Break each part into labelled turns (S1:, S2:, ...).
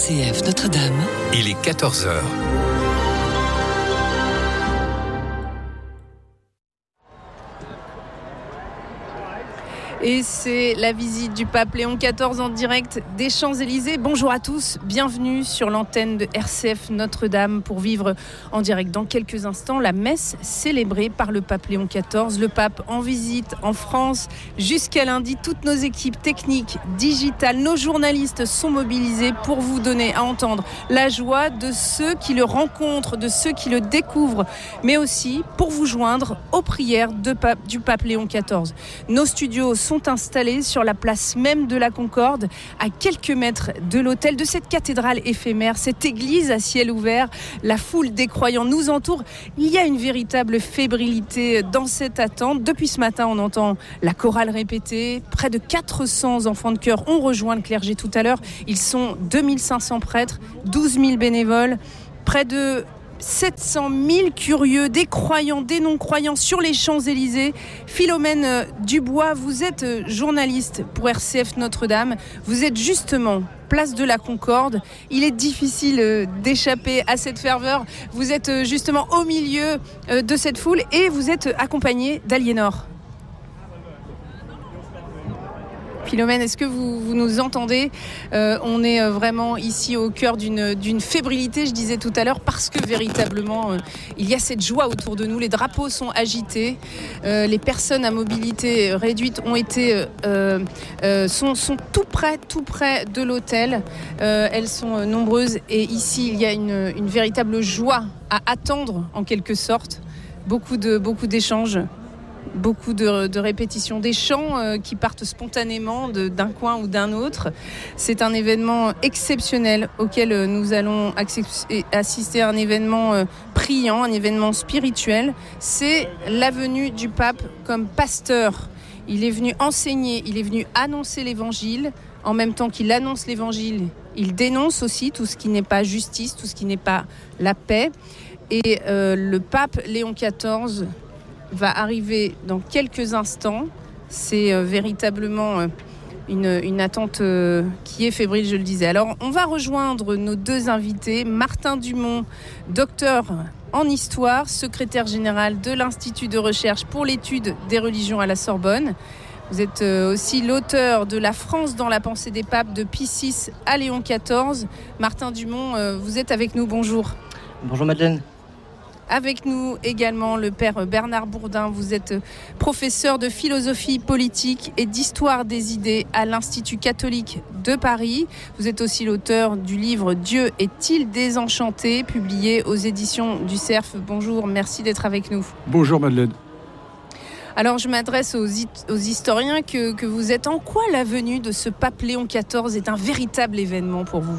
S1: RCF Notre-Dame.
S2: Il est 14h.
S3: Et c'est la visite du pape Léon XIV en direct des Champs-Élysées. Bonjour à tous, bienvenue sur l'antenne de RCF Notre-Dame pour vivre en direct dans quelques instants la messe célébrée par le pape Léon XIV. Le pape en visite en France jusqu'à lundi. Toutes nos équipes techniques, digitales, nos journalistes sont mobilisés pour vous donner à entendre la joie de ceux qui le rencontrent, de ceux qui le découvrent, mais aussi pour vous joindre aux prières du pape Léon XIV. Nos studios sont installés sur la place même de la Concorde, à quelques mètres de l'autel de cette cathédrale éphémère, cette église à ciel ouvert. La foule des croyants nous entoure. Il y a une véritable fébrilité dans cette attente. Depuis ce matin, on entend la chorale répéter. Près de 400 enfants de chœur ont rejoint le clergé tout à l'heure. Ils sont 2500 prêtres, 12 000 bénévoles, près de 700 000 curieux, des croyants, des non-croyants sur les Champs-Élysées. Philomène Dubois, vous êtes journaliste pour RCF Notre-Dame. Vous êtes justement place de la Concorde. Il est difficile d'échapper à cette ferveur. Vous êtes justement au milieu de cette foule et vous êtes accompagné d'Aliénor. Philomène, est-ce que vous nous entendez ? On est vraiment ici au cœur d'une fébrilité, je disais tout à l'heure, parce que véritablement, il y a cette joie autour de nous. Les drapeaux sont agités. Les personnes à mobilité réduite sont tout près de l'autel. Elles sont nombreuses et ici, il y a une véritable joie à attendre, en quelque sorte. Beaucoup d'échanges. Beaucoup de répétitions, des chants qui partent spontanément d'un coin ou d'un autre. C'est un événement exceptionnel auquel nous allons assister, un événement priant, un événement spirituel. C'est la venue du pape comme pasteur. Il est venu enseigner, il est venu annoncer l'évangile. En même temps qu'il annonce l'évangile, il dénonce aussi tout ce qui n'est pas justice, tout ce qui n'est pas la paix. Et le pape Léon XIV va arriver dans quelques instants. C'est véritablement une attente qui est fébrile, je le disais. Alors, on va rejoindre nos deux invités. Martin Dumont, docteur en histoire, secrétaire général de l'Institut de recherche pour l'étude des religions à la Sorbonne. Vous êtes aussi l'auteur de La France dans la pensée des papes, de Pie VI à Léon XIV. Martin Dumont, vous êtes avec nous, bonjour.
S4: Bonjour Madeleine.
S3: Avec nous également le père Bernard Bourdin. Vous êtes professeur de philosophie politique et d'histoire des idées à l'Institut catholique de Paris. Vous êtes aussi l'auteur du livre « Dieu est-il désenchanté ?» publié aux éditions du Cerf. Bonjour, merci d'être avec nous.
S5: Bonjour Madeleine.
S3: Alors je m'adresse aux historiens que vous êtes. En quoi la venue de ce pape Léon XIV est un véritable événement pour vous ?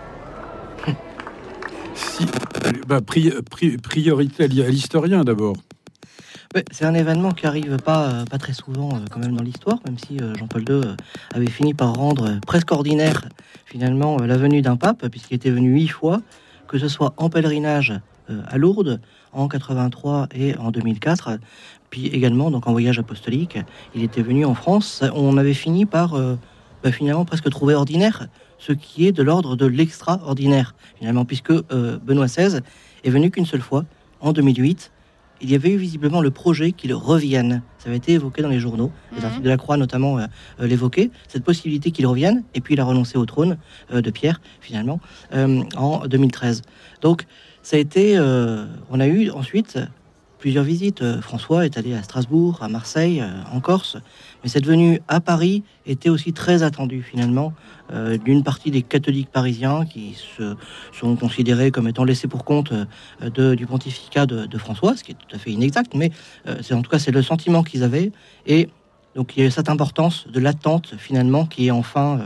S5: Priorité à l'historien d'abord.
S4: C'est un événement qui arrive pas très souvent quand même dans l'histoire, même si Jean-Paul II avait fini par rendre presque ordinaire finalement la venue d'un pape, puisqu'il était venu 8 fois, que ce soit en pèlerinage à Lourdes en 83 et en 2004, puis également donc en voyage apostolique. Il était venu en France. On avait fini par finalement presque trouver ordinaire ce qui est de l'ordre de l'extraordinaire, finalement, puisque Benoît XVI est venu qu'une seule fois, en 2008. Il y avait eu visiblement le projet qu'il revienne. Ça avait été évoqué dans les journaux, les articles de la Croix notamment l'évoquaient, cette possibilité qu'il revienne, et puis il a renoncé au trône de Pierre, finalement, en 2013. Donc, ça a été... on a eu ensuite plusieurs visites. François est allé à Strasbourg, à Marseille, en Corse, mais cette venue à Paris était aussi très attendue, finalement, d'une partie des catholiques parisiens qui se sont considérés comme étant laissés pour compte du pontificat de François, ce qui est tout à fait inexact, mais c'est le sentiment qu'ils avaient, et donc il y a cette importance de l'attente finalement qui est enfin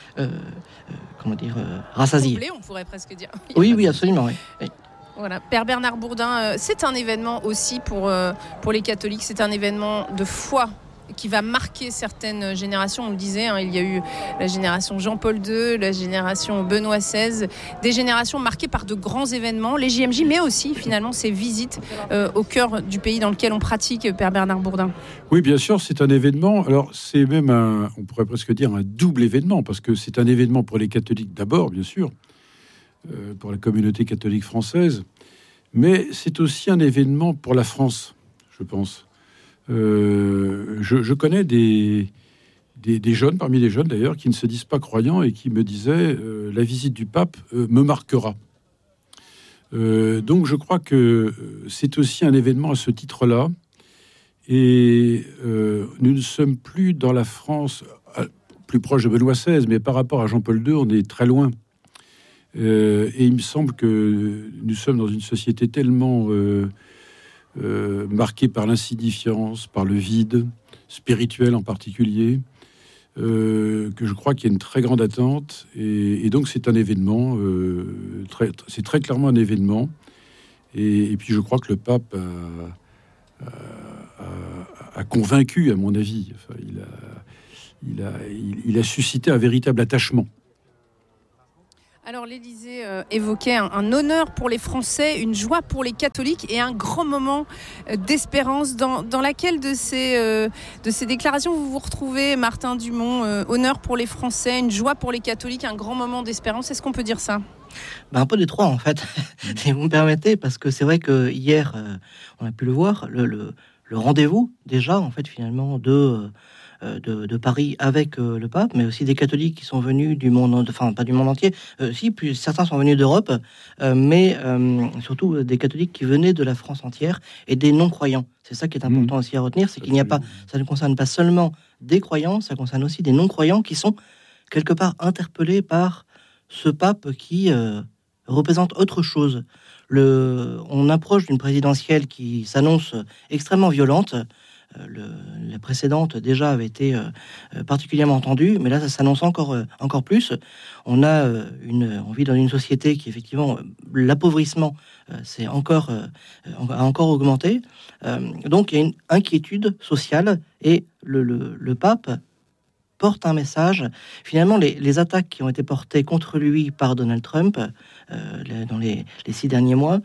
S4: rassasiée.
S3: Comblé, on pourrait presque dire.
S4: Oui, absolument, oui.
S3: Voilà, Père Bernard Bourdin, c'est un événement aussi pour les catholiques, c'est un événement de foi qui va marquer certaines générations. On le disait, il y a eu la génération Jean-Paul II, la génération Benoît XVI, des générations marquées par de grands événements, les JMJ, mais aussi finalement ces visites au cœur du pays dans lequel on pratique, Père Bernard Bourdin.
S5: Oui, bien sûr, c'est un événement. Alors, c'est même on pourrait presque dire un double événement, parce que c'est un événement pour les catholiques d'abord, bien sûr, pour la communauté catholique française, mais c'est aussi un événement pour la France, je pense. Je connais des jeunes, parmi les jeunes d'ailleurs, qui ne se disent pas croyants et qui me disaient la visite du pape me marquera. Donc je crois que c'est aussi un événement à ce titre-là. Et nous ne sommes plus dans la France plus proche de Benoît XVI, mais par rapport à Jean-Paul II, on est très loin. Et il me semble que nous sommes dans une société tellement marquée par l'insignifiance, par le vide, spirituel en particulier, que je crois qu'il y a une très grande attente. Et donc c'est un événement, c'est très clairement un événement. Et puis je crois que le pape a convaincu, à mon avis. Enfin, il a suscité un véritable attachement.
S3: Alors l'Élysée évoquait un honneur pour les Français, une joie pour les catholiques et un grand moment d'espérance. Dans laquelle de ces déclarations vous vous retrouvez, Martin Dumont? Honneur pour les Français, une joie pour les catholiques, un grand moment d'espérance. Est-ce qu'on peut dire ça?
S4: Un peu des trois, en fait, si vous me permettez, parce que c'est vrai que hier, on a pu le voir, le rendez-vous, déjà, en fait, finalement, de Paris avec le pape, mais aussi des catholiques qui sont venus du monde, enfin, pas du monde entier, puis certains sont venus d'Europe, mais surtout des catholiques qui venaient de la France entière et des non-croyants. C'est ça qui est important aussi à retenir, c'est qu'il n'y a pas, ça ne concerne pas seulement des croyants, ça concerne aussi des non-croyants qui sont quelque part interpellés par ce pape qui représente autre chose. On approche d'une présidentielle qui s'annonce extrêmement violente. La précédente déjà avait été particulièrement entendue, mais là ça s'annonce encore plus. On vit dans une société qui effectivement l'appauvrissement a encore augmenté. Donc il y a une inquiétude sociale et le pape porte un message. Finalement, les attaques qui ont été portées contre lui par Donald Trump dans les 6 derniers mois,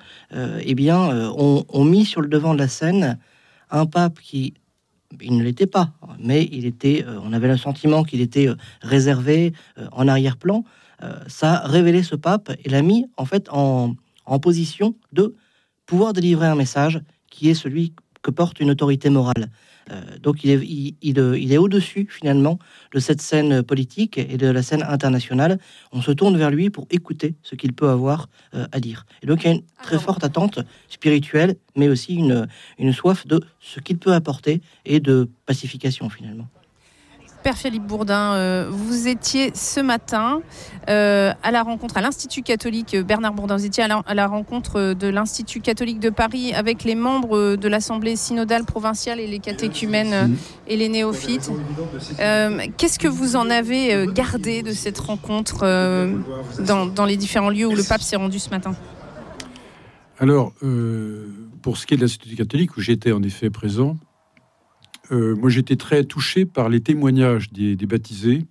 S4: ont mis sur le devant de la scène un pape qui, il ne l'était pas, mais on avait le sentiment qu'il était réservé, en arrière-plan. Ça a révélé ce pape et l'a mis en fait en position de pouvoir délivrer un message qui est celui que porte une autorité morale. Donc il est au-dessus finalement de cette scène politique et de la scène internationale. On se tourne vers lui pour écouter ce qu'il peut avoir à dire. Et donc il y a une très forte attente spirituelle, mais aussi une soif de ce qu'il peut apporter et de pacification finalement.
S3: Père Philippe Bourdin, vous étiez ce matin à la rencontre à l'Institut catholique Bernard Bourdin. Vous étiez à la rencontre de l'Institut catholique de Paris avec les membres de l'Assemblée synodale provinciale et les catéchumènes et les néophytes. Qu'est-ce que vous en avez gardé de cette rencontre dans les différents lieux où le pape s'est rendu ce matin?
S5: Alors, pour ce qui est de l'Institut catholique, où j'étais en effet présent, moi, j'étais très touché par les témoignages des baptisés.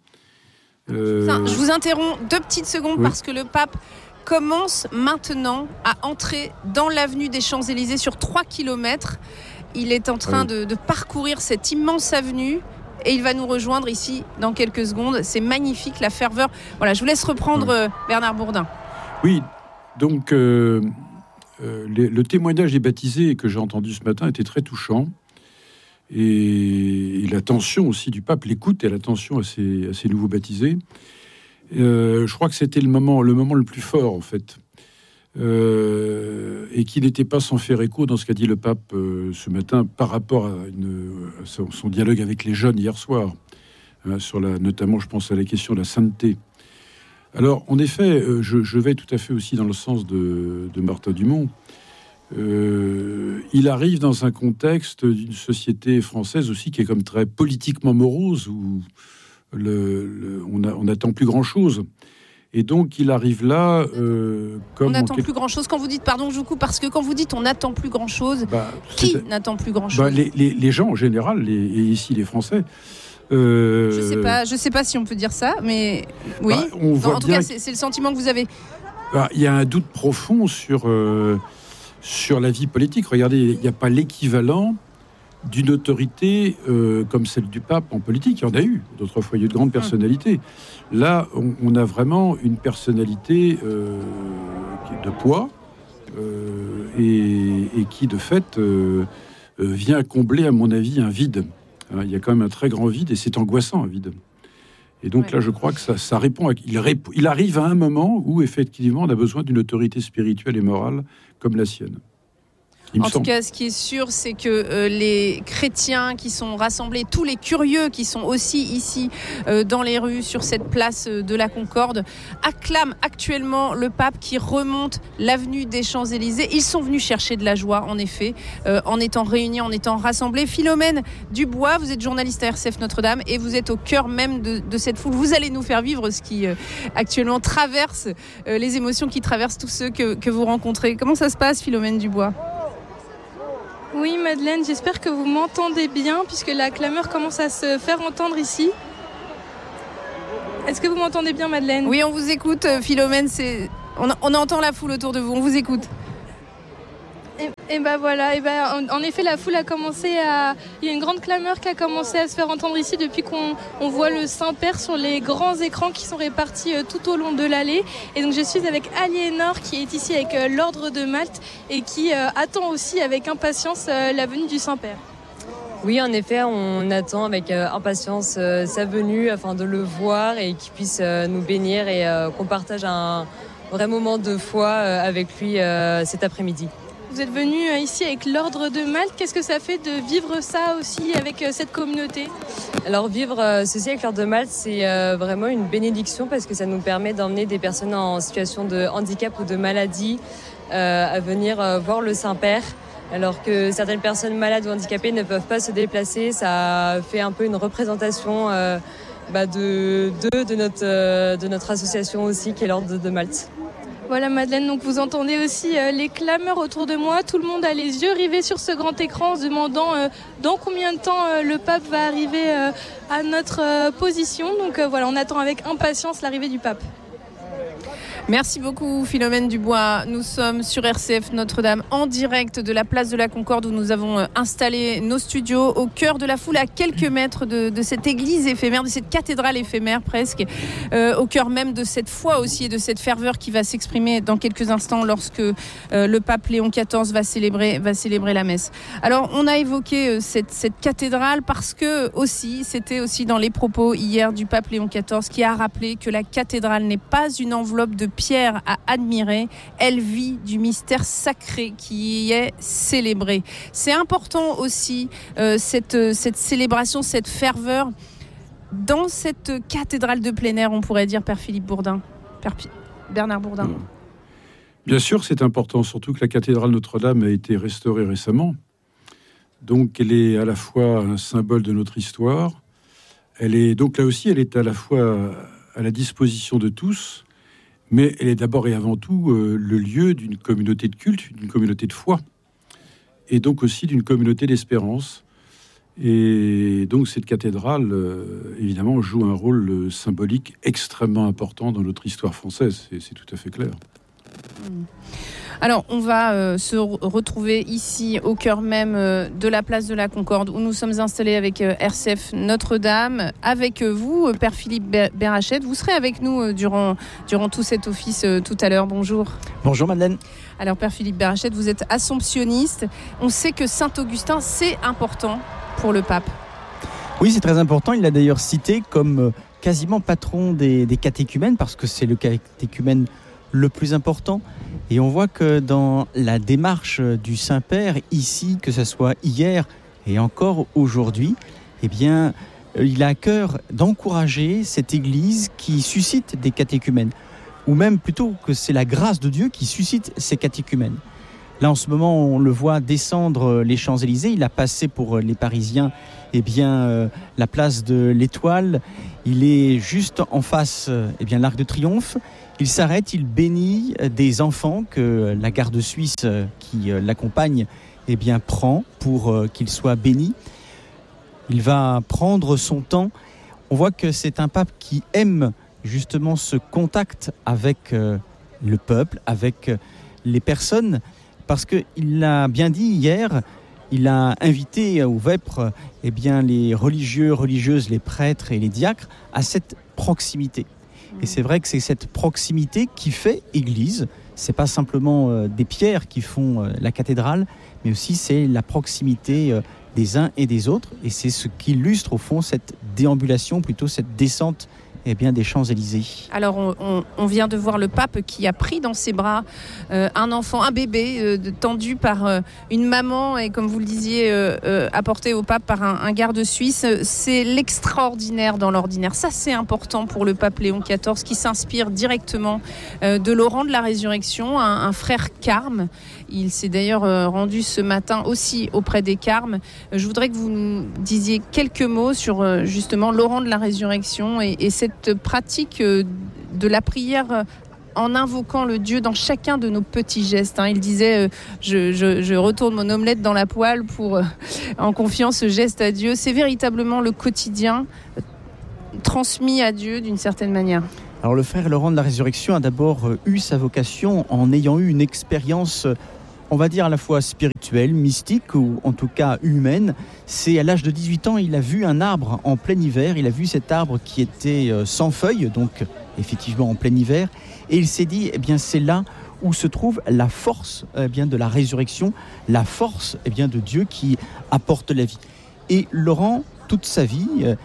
S3: Je vous interromps 2 petites secondes parce que le pape commence maintenant à entrer dans l'avenue des Champs-Élysées sur 3 kilomètres. Il est en train de parcourir cette immense avenue et il va nous rejoindre ici dans quelques secondes. C'est magnifique, la ferveur. Voilà, je vous laisse reprendre Bernard Bourdin.
S5: Oui, donc le témoignage des baptisés que j'ai entendu ce matin était très touchant. Et l'attention aussi du pape, l'écoute et l'attention à ces nouveaux baptisés. Je crois que c'était le moment le plus fort, en fait. Et qui n'était pas sans faire écho dans ce qu'a dit le pape ce matin par rapport à son dialogue avec les jeunes hier soir, notamment, je pense, à la question de la sainteté. Alors, en effet, je vais tout à fait aussi dans le sens de Martin Dumont. Il arrive dans un contexte d'une société française aussi qui est comme très politiquement morose, où on n'attend plus grand-chose. Et donc, il arrive là comme...
S3: On n'attend plus grand-chose. Quand vous dites, pardon, je vous coupe, parce que quand vous dites on n'attend plus grand-chose, qui n'attend plus grand-chose?
S5: Les gens en général, et ici les Français.
S3: Je sais pas si on peut dire ça, mais oui. En tout cas, c'est le sentiment que vous avez.
S5: Il y a un doute profond sur la vie politique. Regardez, il n'y a pas l'équivalent d'une autorité comme celle du pape en politique. Il y en a eu d'autres fois, il y a eu de grandes personnalités. Là, on a vraiment une personnalité de poids et qui, de fait, vient combler, à mon avis, un vide. Il y a quand même un très grand vide et c'est angoissant, un vide. Et donc là, je crois que ça répond. Il arrive à un moment où, effectivement, on a besoin d'une autorité spirituelle et morale comme la sienne.
S3: En tout cas, ce qui est sûr, c'est que les chrétiens qui sont rassemblés, tous les curieux qui sont aussi ici dans les rues, sur cette place de la Concorde, acclament actuellement le pape qui remonte l'avenue des Champs-Élysées. Ils sont venus chercher de la joie, en effet, en étant réunis, en étant rassemblés. Philomène Dubois, vous êtes journaliste à RCF Notre-Dame et vous êtes au cœur même de cette foule. Vous allez nous faire vivre ce qui actuellement traverse, les émotions qui traversent tous ceux que vous rencontrez. Comment ça se passe, Philomène Dubois ?
S1: Oui, Madeleine, j'espère que vous m'entendez bien puisque la clameur commence à se faire entendre ici. Est-ce que vous m'entendez bien, Madeleine ?
S3: Oui, on vous écoute, Philomène. On entend la foule autour de vous, on vous écoute.
S1: Et ben voilà, en effet la foule a commencé il y a une grande clameur qui a commencé à se faire entendre ici depuis qu'on voit le Saint-Père sur les grands écrans qui sont répartis tout au long de l'allée. Et donc je suis avec Aliénor qui est ici avec l'Ordre de Malte et qui attend aussi avec impatience la venue du Saint-Père.
S2: Oui, en effet, on attend avec impatience sa venue afin de le voir et qu'il puisse nous bénir et qu'on partage un vrai moment de foi avec lui cet après-midi.
S1: Vous êtes venu ici avec l'Ordre de Malte. Qu'est-ce que ça fait de vivre ça aussi avec cette communauté ?
S2: Alors vivre ceci avec l'Ordre de Malte, c'est vraiment une bénédiction parce que ça nous permet d'emmener des personnes en situation de handicap ou de maladie à venir voir le Saint-Père. Alors que certaines personnes malades ou handicapées ne peuvent pas se déplacer, ça fait un peu une représentation de notre association aussi qui est l'Ordre de Malte.
S1: Voilà Madeleine, donc vous entendez aussi les clameurs autour de moi. Tout le monde a les yeux rivés sur ce grand écran en se demandant dans combien de temps le pape va arriver à notre position. Donc voilà, on attend avec impatience l'arrivée du pape.
S3: Merci beaucoup Philomène Dubois. Nous sommes sur RCF Notre-Dame en direct de la place de la Concorde où nous avons installé nos studios au cœur de la foule à quelques mètres de cette église éphémère, de cette cathédrale éphémère presque, au cœur même de cette foi aussi et de cette ferveur qui va s'exprimer dans quelques instants lorsque le pape Léon XIV va célébrer la messe. Alors on a évoqué cette cathédrale parce que c'était aussi dans les propos hier du pape Léon XIV qui a rappelé que la cathédrale n'est pas une enveloppe de pierre à admirer, elle vit du mystère sacré qui y est célébré. C'est important aussi cette célébration, cette ferveur dans cette cathédrale de plein air, on pourrait dire, Père Philippe Bourdin, Père Bernard Bourdin.
S5: Bien sûr, c'est important, surtout que la cathédrale Notre-Dame a été restaurée récemment. Donc elle est à la fois un symbole de notre histoire, elle est à la fois à la disposition de tous, mais elle est d'abord et avant tout le lieu d'une communauté de culte, d'une communauté de foi, et donc aussi d'une communauté d'espérance. Et donc cette cathédrale, évidemment, joue un rôle symbolique extrêmement important dans notre histoire française, c'est tout à fait clair.
S3: Alors, on va se retrouver ici, au cœur même de la place de la Concorde, où nous sommes installés avec RCF Notre-Dame. Avec vous, Père Philippe Berachette, vous serez avec nous durant tout cet office tout à l'heure. Bonjour.
S6: Bonjour Madeleine.
S3: Alors, Père Philippe Berachette, vous êtes assomptionniste. On sait que Saint-Augustin, c'est important pour le pape.
S6: Oui, c'est très important. Il l'a d'ailleurs cité comme quasiment patron des catéchumènes, parce que c'est le catéchumène le plus important. Et on voit que dans la démarche du Saint-Père, ici, que ce soit hier et encore aujourd'hui, eh bien, il a à cœur d'encourager cette Église qui suscite des catéchumènes, ou même plutôt que c'est la grâce de Dieu qui suscite ces catéchumènes. Là, en ce moment, on le voit descendre les Champs-Élysées. Il a passé pour les Parisiens la place de l'Étoile. Il est juste en face l'Arc de Triomphe. Il s'arrête, il bénit des enfants que la garde suisse qui l'accompagne prend pour qu'ils soient bénis. Il va prendre son temps. On voit que c'est un pape qui aime justement ce contact avec le peuple, avec les personnes, parce qu'il l'a bien dit hier, il a invité aux vêpres les religieux, religieuses, les prêtres et les diacres à cette proximité. Et c'est vrai que c'est cette proximité qui fait Église. C'est pas simplement des pierres qui font la cathédrale, mais aussi c'est la proximité des uns et des autres. Et c'est ce qui illustre au fond cette déambulation, plutôt cette descente des Champs-Élysées.
S3: Alors on vient de voir le pape qui a pris dans ses bras un enfant, un bébé tendu par une maman et comme vous le disiez apporté au pape par un garde suisse. C'est l'extraordinaire dans l'ordinaire. Ça c'est important pour le pape Léon XIV qui s'inspire directement de Laurent de la Résurrection, un frère carme. Il s'est d'ailleurs rendu ce matin aussi auprès des carmes. Je voudrais que vous nous disiez quelques mots sur justement Laurent de la Résurrection et cette pratique de la prière en invoquant le Dieu dans chacun de nos petits gestes. Il disait je retourne mon omelette dans la poêle pour en confiant ce geste à Dieu. C'est véritablement le quotidien transmis à Dieu d'une certaine manière.
S6: Alors le frère Laurent de la Résurrection a d'abord eu sa vocation en ayant eu une expérience, on va dire à la fois spirituelle, mystique ou en tout cas humaine. C'est à l'âge de 18 ans, il a vu un arbre en plein hiver. Il a vu cet arbre qui était sans feuilles, donc effectivement en plein hiver. Et il s'est dit, c'est là où se trouve la force de la résurrection, la force de Dieu qui apporte la vie. Et Laurent, toute sa vie,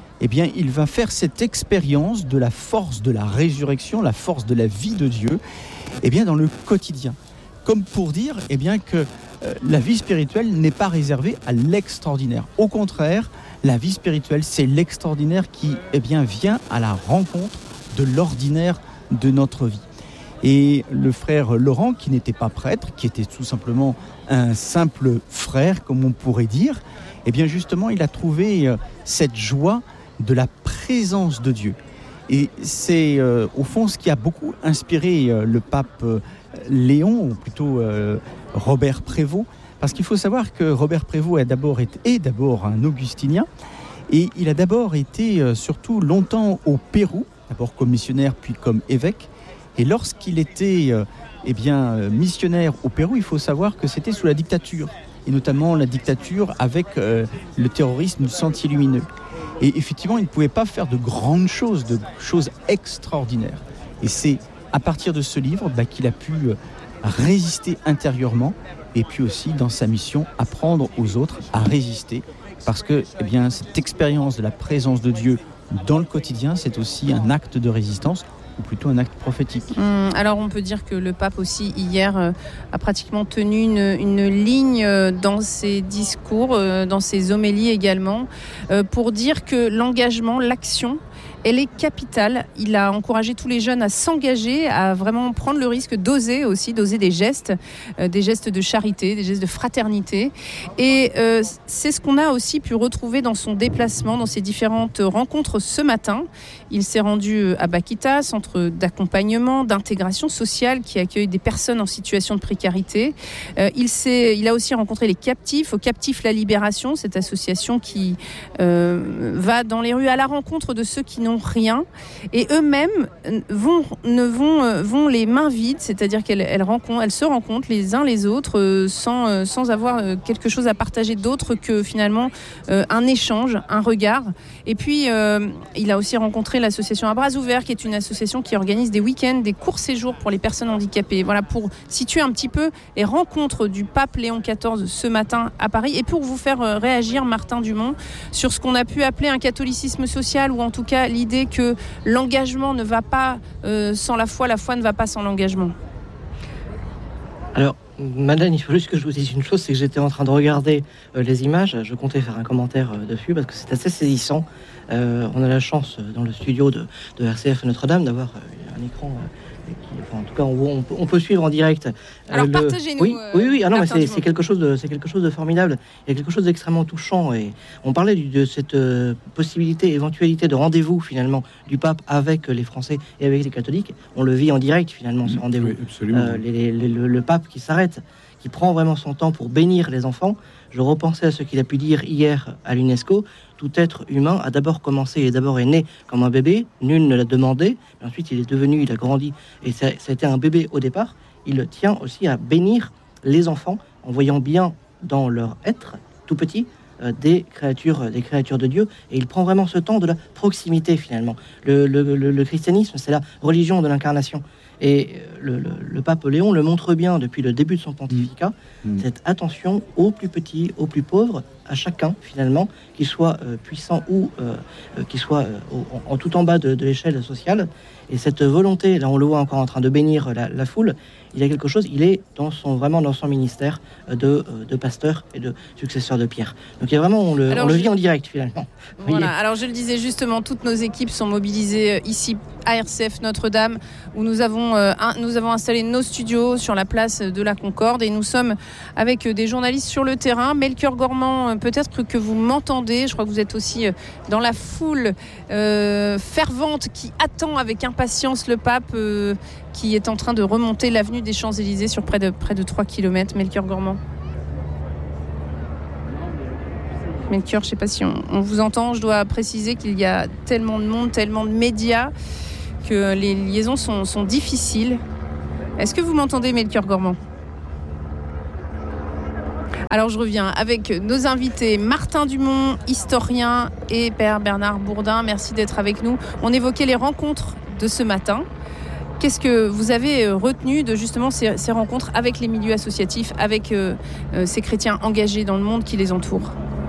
S6: il va faire cette expérience de la force de la résurrection, la force de la vie de Dieu, dans le quotidien. Comme pour dire que la vie spirituelle n'est pas réservée à l'extraordinaire. Au contraire, la vie spirituelle, c'est l'extraordinaire qui vient à la rencontre de l'ordinaire de notre vie. Et le frère Laurent, qui n'était pas prêtre, qui était tout simplement un simple frère, comme on pourrait dire, justement, il a trouvé cette joie de la présence de Dieu. Et c'est au fond ce qui a beaucoup inspiré le pape Léon, ou plutôt Robert Prévost, parce qu'il faut savoir que Robert Prévost est d'abord un augustinien, et il a d'abord été surtout longtemps au Pérou, d'abord comme missionnaire puis comme évêque. Et lorsqu'il était missionnaire au Pérou, il faut savoir que c'était sous la dictature, et notamment la dictature avec le terrorisme du Sentier Lumineux. Et effectivement, il ne pouvait pas faire de grandes choses, de choses extraordinaires. Et c'est à partir de ce livre qu'il a pu résister intérieurement et puis aussi dans sa mission apprendre aux autres à résister, parce que cette expérience de la présence de Dieu dans le quotidien, c'est aussi un acte de résistance, ou plutôt un acte prophétique.
S3: Alors on peut dire que le pape aussi hier a pratiquement tenu une ligne dans ses discours, dans ses homélies également, pour dire que l'engagement, l'action, elle est capitale. Il a encouragé tous les jeunes à s'engager, à vraiment prendre le risque d'oser des gestes de charité, des gestes de fraternité. Et c'est ce qu'on a aussi pu retrouver dans son déplacement, dans ses différentes rencontres ce matin. Il s'est rendu à Bakita, centre d'accompagnement, d'intégration sociale qui accueille des personnes en situation de précarité. Il a aussi rencontré les captifs, au Captifs La Libération, cette association qui va dans les rues à la rencontre de ceux qui n'ont rien, et eux-mêmes vont les mains vides, c'est-à-dire qu'elles se rencontrent les uns les autres sans avoir quelque chose à partager d'autre que finalement un échange, un regard. Et puis il a aussi rencontré l'association À Bras Ouverts, qui est une association qui organise des week-ends, des courts séjours pour les personnes handicapées. Voilà, pour situer un petit peu les rencontres du pape Léon XIV ce matin à Paris, et pour vous faire réagir, Martin Dumont, sur ce qu'on a pu appeler un catholicisme social, ou en tout cas l'idée que l'engagement ne va pas sans la foi ne va pas sans l'engagement.
S4: Alors, Madeleine, il faut juste que je vous dise une chose, c'est que j'étais en train de regarder les images, je comptais faire un commentaire dessus, parce que c'est assez saisissant. On a la chance, dans le studio de RCF Notre-Dame, d'avoir un écran... en tout cas, on peut suivre en direct.
S3: Alors partagez-nous.
S4: Oui. Ah non, mais c'est quelque chose de formidable. Il y a quelque chose d'extrêmement touchant. Et on parlait de cette éventualité de rendez-vous finalement du pape avec les Français et avec les catholiques. On le vit en direct finalement, ce rendez-vous.
S5: Oui, absolument.
S4: Le pape qui s'arrête, qui prend vraiment son temps pour bénir les enfants. Je repensais à ce qu'il a pu dire hier à l'UNESCO. Tout être humain a d'abord commencé et d'abord est né comme un bébé. Nul ne l'a demandé. Mais ensuite, il a grandi. Et ça a été un bébé au départ. Il tient aussi à bénir les enfants en voyant bien dans leur être, tout petit, des créatures de Dieu, et il prend vraiment ce temps de la proximité finalement. Le christianisme, c'est la religion de l'incarnation. Et le pape Léon le montre bien depuis le début de son pontificat, cette attention aux plus petits, aux plus pauvres, à chacun finalement, qu'il soit puissant ou qu'il soit en tout en bas de l'échelle sociale. Et cette volonté, là on le voit encore en train de bénir la foule, il y a quelque chose, il est vraiment dans son ministère de pasteur et de successeur de Pierre. Donc il y a vraiment, on le vit en direct finalement.
S3: Voilà, alors je le disais justement, toutes nos équipes sont mobilisées ici à RCF Notre-Dame, où nous avons installé nos studios sur la place de la Concorde, et nous sommes avec des journalistes sur le terrain. Melchior Gormand, peut-être que vous m'entendez, je crois que vous êtes aussi dans la foule fervente qui attend avec impatience le pape qui est en train de remonter l'avenue des Champs-Élysées sur près de 3 km. Melchior Gormand. Melchior, je ne sais pas si on vous entend. Je dois préciser qu'il y a tellement de monde, tellement de médias, que les liaisons sont difficiles. Est-ce que vous m'entendez, Melchior Gormand ? Alors je reviens avec nos invités, Martin Dumont, historien, et Père Bernard Bourdin. Merci d'être avec nous. On évoquait les rencontres de ce matin. Qu'est-ce que vous avez retenu de justement ces rencontres avec les milieux associatifs, avec ces chrétiens engagés dans le monde qui les entourent ?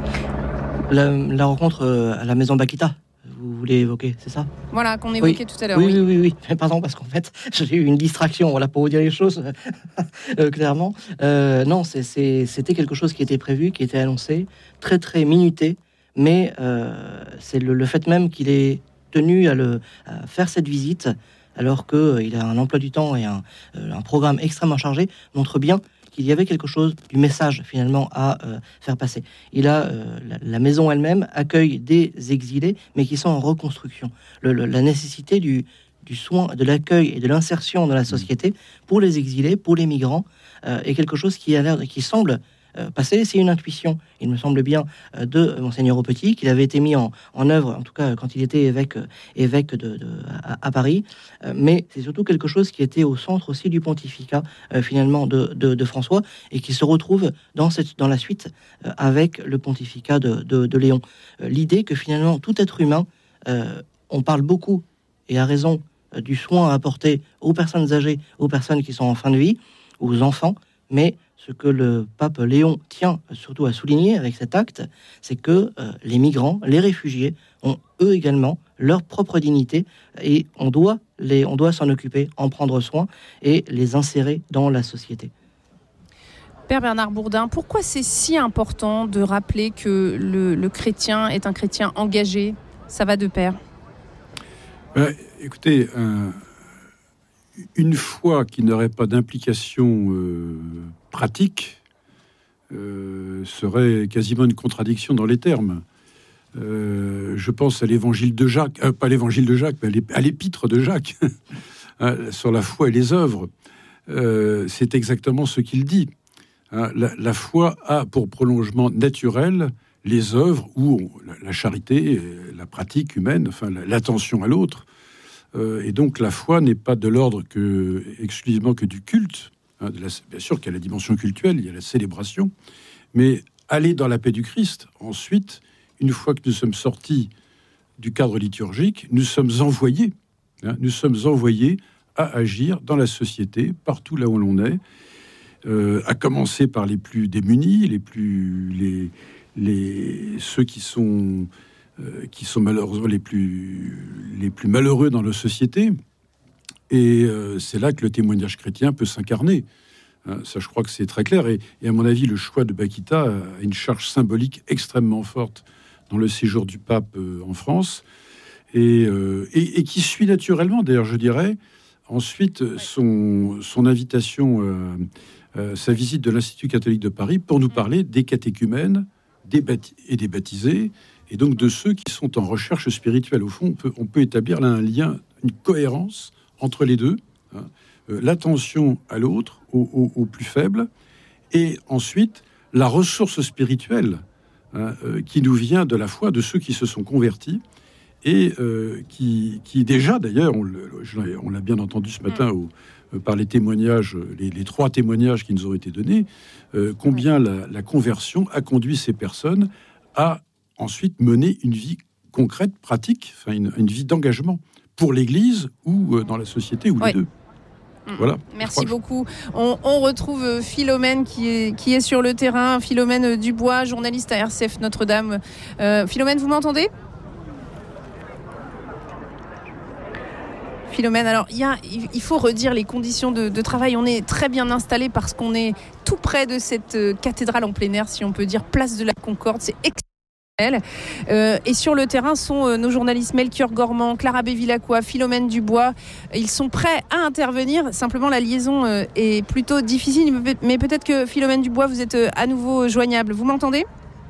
S4: La rencontre à la maison Bakita, vous voulez évoquer, c'est ça ?
S3: Voilà, qu'on évoquait tout à l'heure.
S4: Oui. Pardon, parce qu'en fait, j'ai eu une distraction, voilà, pour vous dire les choses clairement. Non, c'était quelque chose qui était prévu, qui était annoncé, très très minuté, mais c'est le fait même qu'il ait tenu à faire cette visite, alors qu'il a un emploi du temps et un programme extrêmement chargé, montre bien qu'il y avait quelque chose du message finalement à faire passer. La maison elle-même accueille des exilés, mais qui sont en reconstruction. La nécessité du soin, de l'accueil et de l'insertion dans la société pour les exilés, pour les migrants, est quelque chose qui semble passer. C'est une intuition, il me semble bien, de Monseigneur Aupetit, qu'il avait été mis en œuvre, en tout cas quand il était évêque à Paris, mais c'est surtout quelque chose qui était au centre aussi du pontificat finalement de François, et qui se retrouve dans la suite avec le pontificat de Léon. L'idée que finalement tout être humain, on parle beaucoup et à raison du soin à apporter aux personnes âgées, aux personnes qui sont en fin de vie, aux enfants, mais ce que le pape Léon tient surtout à souligner avec cet acte, c'est que les migrants, les réfugiés, ont eux également leur propre dignité, et on doit s'en occuper, en prendre soin et les insérer dans la société.
S3: Père Bernard Bourdin, pourquoi c'est si important de rappeler que le chrétien est un chrétien engagé ? Ça va de pair.
S5: Écoutez, une foi qui n'aurait pas d'implication pratique serait quasiment une contradiction dans les termes. Je pense à l'évangile de Jacques, pas l'évangile de Jacques, mais à l'épître de Jacques, sur la foi et les œuvres. C'est exactement ce qu'il dit. La foi a pour prolongement naturel les œuvres ou la charité, la pratique humaine, enfin l'attention à l'autre. Et donc la foi n'est pas de l'ordre exclusivement que du culte. Bien sûr qu'il y a la dimension cultuelle, il y a la célébration, mais aller dans la paix du Christ, ensuite, une fois que nous sommes sortis du cadre liturgique, nous sommes envoyés à agir dans la société, partout là où l'on est, à commencer par les plus démunis, ceux qui sont malheureusement les plus malheureux dans la société. Et c'est là que le témoignage chrétien peut s'incarner. Ça, je crois que c'est très clair. Et à mon avis, le choix de Bakita a une charge symbolique extrêmement forte dans le séjour du pape en France. Et qui suit naturellement, d'ailleurs, je dirais, ensuite son invitation, sa visite de l'Institut catholique de Paris pour nous parler des catéchumènes et des baptisés, et donc de ceux qui sont en recherche spirituelle. Au fond, on peut établir là un lien, une cohérence entre les deux, l'attention à l'autre, au plus faible, et ensuite la ressource spirituelle qui nous vient de la foi de ceux qui se sont convertis, et qui déjà, d'ailleurs, on l'a bien entendu ce matin par les témoignages, les 3 témoignages qui nous ont été donnés, combien la conversion a conduit ces personnes à ensuite mener une vie concrète, pratique, enfin une vie d'engagement pour l'Église ou dans la société ou les deux. Voilà.
S3: Merci beaucoup. On retrouve Philomène qui est sur le terrain. Philomène Dubois, journaliste à RCF Notre-Dame. Philomène, vous m'entendez ? Philomène, alors il faut redire les conditions de travail. On est très bien installé parce qu'on est tout près de cette cathédrale en plein air, si on peut dire, place de la Concorde. C'est et sur le terrain sont nos journalistes Melchior Gormand, Clara Bevilacqua, Philomène Dubois. Ils sont prêts à intervenir. Simplement, la liaison est plutôt difficile. Mais peut-être que Philomène Dubois, vous êtes à nouveau joignable. Vous m'entendez ?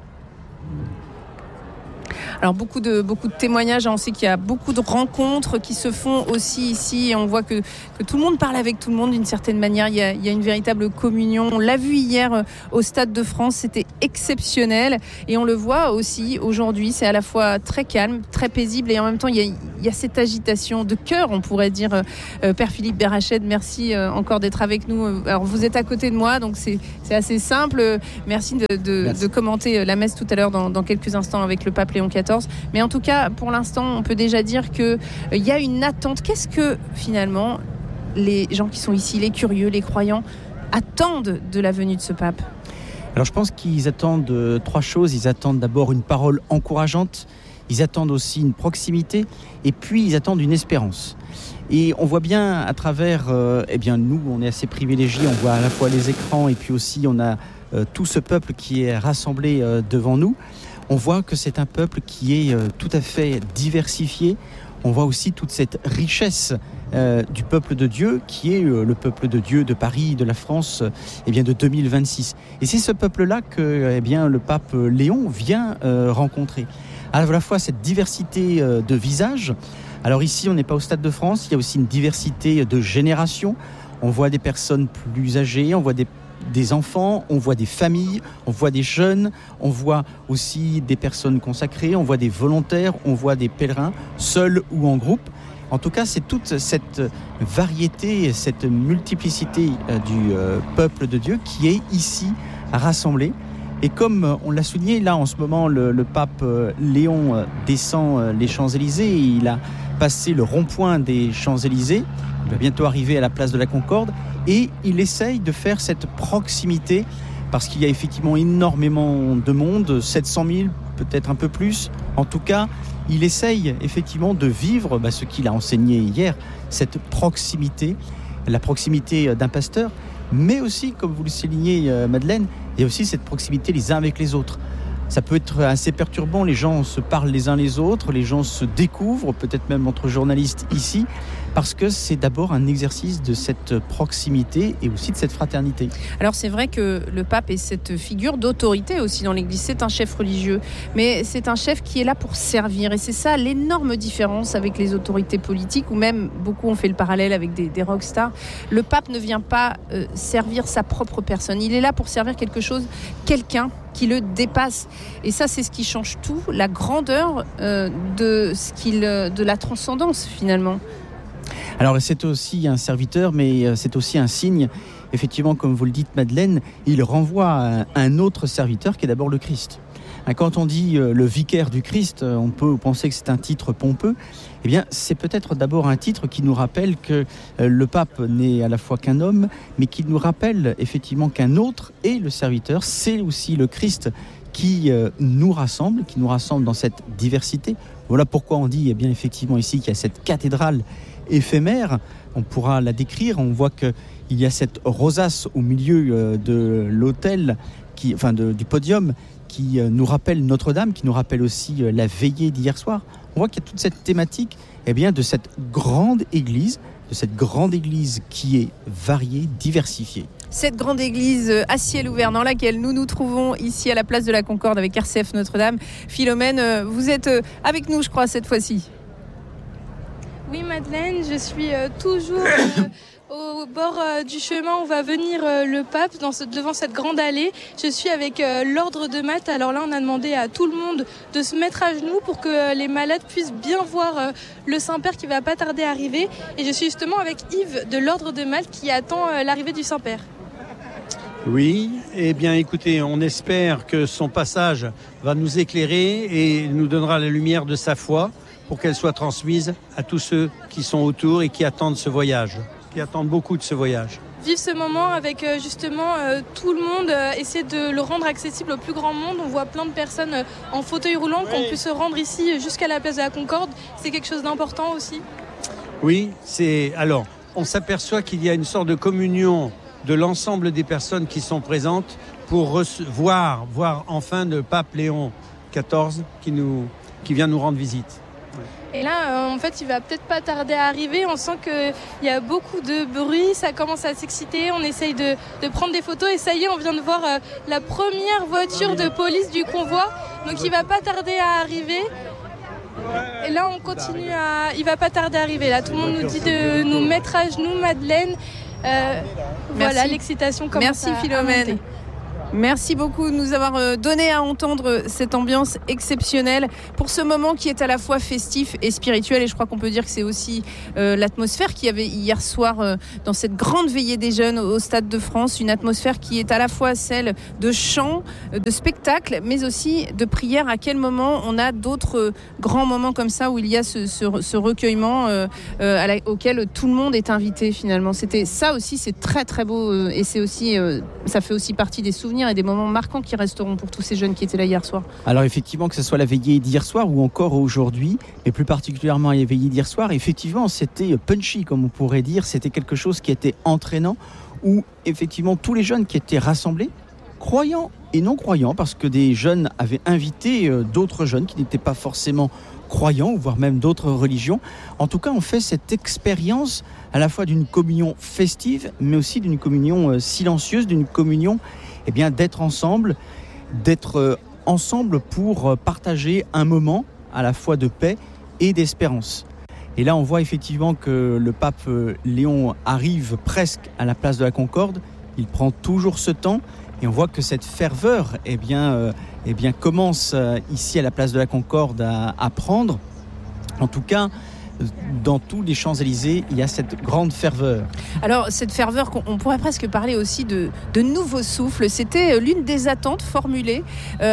S3: Alors beaucoup de témoignages, on sait qu'il y a beaucoup de rencontres qui se font aussi ici et on voit que tout le monde parle avec tout le monde d'une certaine manière, il y a une véritable communion. On l'a vu hier au Stade de France, c'était exceptionnel et on le voit aussi aujourd'hui, c'est à la fois très calme, très paisible et en même temps il y a cette agitation de cœur, on pourrait dire. Père Philippe Berached, merci encore d'être avec nous. Alors vous êtes à côté de moi, donc c'est assez simple. Merci de commenter la messe tout à l'heure dans quelques instants avec le pape Léon XIV. Mais en tout cas, pour l'instant, on peut déjà dire qu'il y a une attente. Qu'est-ce que, finalement, les gens qui sont ici, les curieux, les croyants, attendent de la venue de ce pape ?
S6: Alors, je pense qu'ils attendent 3 choses. Ils attendent d'abord une parole encourageante. Ils attendent aussi une proximité. Et puis, ils attendent une espérance. Et on voit bien à travers... nous, on est assez privilégiés. On voit à la fois les écrans et puis aussi, on a tout ce peuple qui est rassemblé devant nous. On voit que c'est un peuple qui est tout à fait diversifié. On voit aussi toute cette richesse du peuple de Dieu, qui est le peuple de Dieu de Paris, de la France, de 2026. Et c'est ce peuple-là que le pape Léon vient rencontrer. À la fois cette diversité de visages. Alors ici, on n'est pas au Stade de France, il y a aussi une diversité de générations. On voit des personnes plus âgées, on voit des enfants, on voit des familles, on voit des jeunes, on voit aussi des personnes consacrées, on voit des volontaires, on voit des pèlerins, seuls ou en groupe. En tout cas, c'est toute cette variété, cette multiplicité du peuple de Dieu qui est ici rassemblée. Et comme on l'a souligné, là en ce moment, le pape Léon descend les Champs-Élysées. Il a passé le rond-point des Champs-Élysées. Il va bientôt arriver à la place de la Concorde. Et il essaye de faire cette proximité parce qu'il y a effectivement énormément de monde, 700 000, peut-être un peu plus. En tout cas, il essaye effectivement de vivre ce qu'il a enseigné hier, cette proximité, la proximité d'un pasteur, mais aussi, comme vous le soulignez, Madeleine, il y a aussi cette proximité les uns avec les autres. Ça peut être assez perturbant, les gens se parlent les uns les autres, les gens se découvrent, peut-être même entre journalistes ici, parce que c'est d'abord un exercice de cette proximité et aussi de cette fraternité.
S3: Alors c'est vrai que le pape est cette figure d'autorité aussi dans l'Église, c'est un chef religieux, mais c'est un chef qui est là pour servir, et c'est ça l'énorme différence avec les autorités politiques, ou même beaucoup ont fait le parallèle avec des rockstars. Le pape ne vient pas servir sa propre personne, il est là pour servir quelque chose, quelqu'un qui le dépasse. Et ça, c'est ce qui change tout, la grandeur de la transcendance, finalement.
S6: Alors, c'est aussi un serviteur, mais c'est aussi un signe. Effectivement, comme vous le dites, Madeleine, il renvoie à un autre serviteur qui est d'abord le Christ. Quand on dit le vicaire du Christ, on peut penser que c'est un titre pompeux. Eh bien, c'est peut-être d'abord un titre qui nous rappelle que le pape n'est à la fois qu'un homme, mais qui nous rappelle effectivement qu'un autre est le serviteur. C'est aussi le Christ qui nous rassemble dans cette diversité. Voilà pourquoi on dit effectivement ici qu'il y a cette cathédrale éphémère. On pourra la décrire. On voit qu'il y a cette rosace au milieu de l'autel, du podium, qui nous rappelle Notre-Dame, qui nous rappelle aussi la veillée d'hier soir. On voit qu'il y a toute cette thématique de cette grande église qui est variée, diversifiée.
S3: Cette grande église à ciel ouvert dans laquelle nous nous trouvons ici à la place de la Concorde avec RCF Notre-Dame. Philomène, vous êtes avec nous, je crois, cette fois-ci.
S1: Oui, Madeleine, je suis toujours au bord du chemin où va venir le pape devant cette grande allée. Je suis avec l'ordre de Malte. Alors là, on a demandé à tout le monde de se mettre à genoux pour que les malades puissent bien voir le Saint-Père qui va pas tarder à arriver. Et je suis justement avec Yves de l'ordre de Malte qui attend l'arrivée du Saint-Père.
S7: Oui, eh bien écoutez, on espère que son passage va nous éclairer et nous donnera la lumière de sa foi pour qu'elle soit transmise à tous ceux qui sont autour et qui attendent ce voyage, qui attendent beaucoup de ce voyage.
S1: Vivre ce moment avec justement tout le monde, essayer de le rendre accessible au plus grand monde. On voit plein de personnes en fauteuil roulant qui ont pu se rendre ici jusqu'à la place de la Concorde. C'est quelque chose d'important aussi.
S7: Oui, alors on s'aperçoit qu'il y a une sorte de communion de l'ensemble des personnes qui sont présentes pour voir enfin le pape Léon XIV qui vient nous rendre visite.
S1: Et là, en fait, il va peut-être pas tarder à arriver. On sent qu'il y a beaucoup de bruit, ça commence à s'exciter. On essaye de prendre des photos et ça y est, on vient de voir la première voiture de police du convoi. Donc il va pas tarder à arriver. Et là, on continue il va pas tarder à arriver. Là, tout le monde nous dit de nous mettre à genoux, Madeleine. Voilà, l'excitation commence à
S3: Philomène.
S1: monter.
S3: Merci beaucoup de nous avoir donné à entendre cette ambiance exceptionnelle pour ce moment qui est à la fois festif et spirituel. Et je crois qu'on peut dire que c'est aussi l'atmosphère qu'il y avait hier soir dans cette grande veillée des jeunes au Stade de France. Une atmosphère qui est à la fois celle de chant, de spectacle, mais aussi de prière. À quel moment on a d'autres grands moments comme ça où il y a ce recueillement auquel tout le monde est invité finalement. C'était ça aussi, c'est très très beau et c'est aussi, ça fait aussi partie des souvenirs et des moments marquants qui resteront pour tous ces jeunes qui étaient là hier soir.
S6: Alors effectivement, que ce soit la veillée d'hier soir ou encore aujourd'hui, mais plus particulièrement la veillée d'hier soir, effectivement c'était punchy comme on pourrait dire, c'était quelque chose qui était entraînant, où effectivement tous les jeunes qui étaient rassemblés, croyants et non croyants, parce que des jeunes avaient invité d'autres jeunes qui n'étaient pas forcément croyants, ou voire même d'autres religions. En tout cas, on fait cette expérience à la fois d'une communion festive, mais aussi d'une communion silencieuse, d'une communion d'être ensemble pour partager un moment à la fois de paix et d'espérance. Et là, on voit effectivement que le pape Léon arrive presque à la place de la Concorde. Il prend toujours ce temps et on voit que cette ferveur commence ici à la place de la Concorde à prendre. En tout cas, dans tous les Champs-Élysées, il y a cette grande ferveur.
S3: Alors, cette ferveur, on pourrait presque parler aussi de nouveau souffle. C'était l'une des attentes formulées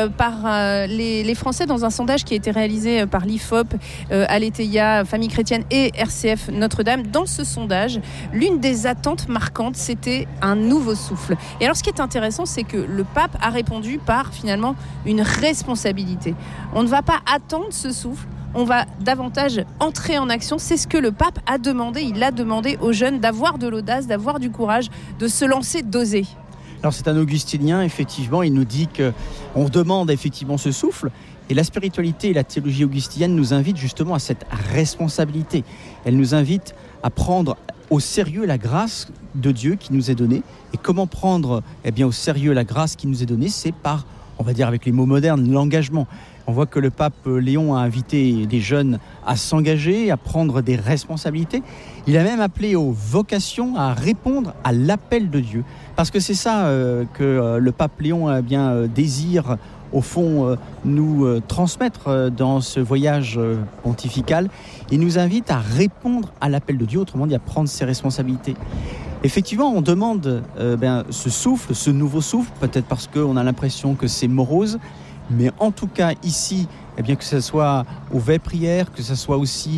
S3: par les Français dans un sondage qui a été réalisé par l'IFOP, Aletheia, Famille Chrétienne et RCF Notre-Dame. Dans ce sondage, l'une des attentes marquantes, c'était un nouveau souffle. Et alors, ce qui est intéressant, c'est que le pape a répondu par, finalement, une responsabilité. On ne va pas attendre ce souffle. On va davantage entrer en action. C'est ce que le pape a demandé. Il a demandé aux jeunes d'avoir de l'audace, d'avoir du courage, de se lancer, d'oser.
S6: Alors c'est un augustinien, effectivement. Il nous dit qu'on demande effectivement ce souffle. Et la spiritualité et la théologie augustinienne nous invitent justement à cette responsabilité. Elle nous invite à prendre au sérieux la grâce de Dieu qui nous est donnée. Et comment prendre au sérieux la grâce qui nous est donnée ? C'est par, on va dire avec les mots modernes, l'engagement. On voit que le pape Léon a invité les jeunes à s'engager, à prendre des responsabilités. Il a même appelé aux vocations à répondre à l'appel de Dieu. Parce que c'est ça que le pape Léon désire, au fond, nous transmettre dans ce voyage pontifical. Il nous invite à répondre à l'appel de Dieu, autrement dit à prendre ses responsabilités. Effectivement, on demande ce souffle, ce nouveau souffle, peut-être parce qu'on a l'impression que c'est morose. Mais en tout cas, ici, que ce soit aux veilles prières, que ce soit aussi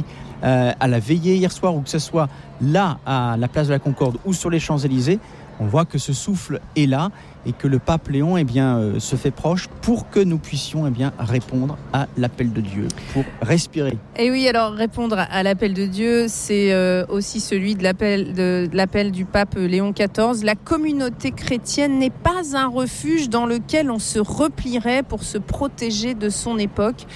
S6: à la veillée hier soir, ou que ce soit là, à la place de la Concorde ou sur les Champs-Élysées, on voit que ce souffle est là et que le pape Léon se fait proche pour que nous puissions répondre à l'appel de Dieu, pour respirer.
S3: Et oui, alors répondre à l'appel de Dieu, c'est aussi celui de l'appel du pape Léon XIV. La communauté chrétienne n'est pas un refuge dans lequel on se replierait pour se protéger de son époque.